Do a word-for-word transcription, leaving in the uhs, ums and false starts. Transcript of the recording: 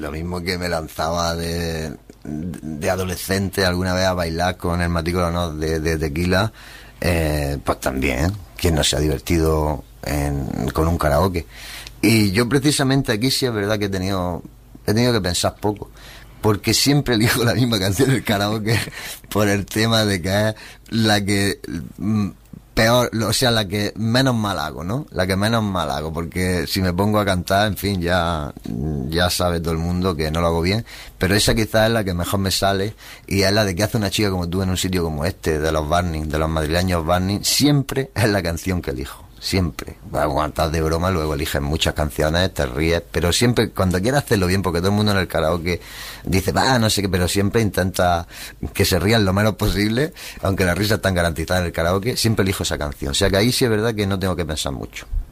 lo mismo que me lanzaba de, de adolescente alguna vez a bailar con el Matrícula de Honor de, de Tequila, eh, pues también, ¿quién no se ha divertido en, con un karaoke? Y yo precisamente aquí sí es verdad que he tenido, he tenido que pensar poco, porque siempre elijo la misma canción del karaoke por el tema de que es la que mm, peor, o sea, la que menos mal hago, ¿no? La que menos mal hago, porque si me pongo a cantar, en fin, ya, ya sabe todo el mundo que no lo hago bien, pero esa quizás es la que mejor me sale, y es la de ¿qué hace una chica como tú en un sitio como este, de los Burning, de los madrileños Burning? Siempre es la canción que elijo. Siempre, cuando estás de broma luego eliges muchas canciones, te ríes, pero siempre cuando quieras hacerlo bien, porque todo el mundo en el karaoke dice, va, no sé qué, pero siempre intenta que se rían lo menos posible, aunque las risas están garantizadas en el karaoke, siempre elijo esa canción, o sea que ahí sí es verdad que no tengo que pensar mucho.